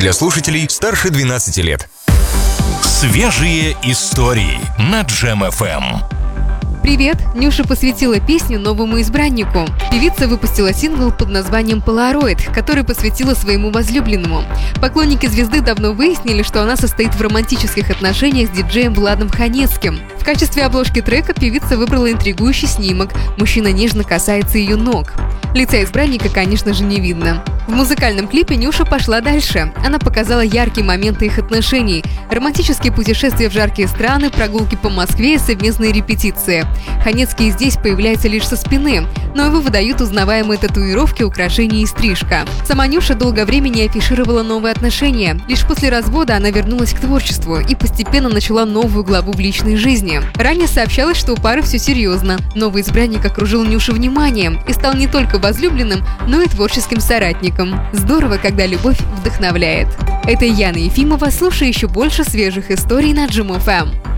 для слушателей старше 12 лет. Свежие истории на Джем FM. Привет! Нюша посвятила песню новому избраннику. Певица выпустила сингл под названием «Полароид», который посвятила своему возлюбленному. Поклонники звезды давно выяснили, что она состоит в романтических отношениях с диджеем Владом Ханецким. В качестве обложки трека певица выбрала интригующий снимок. Мужчина нежно касается ее ног. Лица избранника, конечно же, не видно. В музыкальном клипе Нюша пошла дальше. Она показала яркие моменты их отношений. Романтические путешествия в жаркие страны, прогулки по Москве и совместные репетиции. Ханецкий здесь появляется лишь со спины, но его выдают узнаваемые татуировки, украшения и стрижка. Сама Нюша долгое время не афишировала новые отношения. Лишь после развода она вернулась к творчеству и постепенно начала новую главу в личной жизни. Ранее сообщалось, что у пары все серьезно. Новый избранник окружил Нюшу вниманием и стал не только возлюбленным, но и творческим соратником. Здорово, когда любовь вдохновляет. Это Яна Ефимова. Слушай еще больше свежих историй на Джем FM.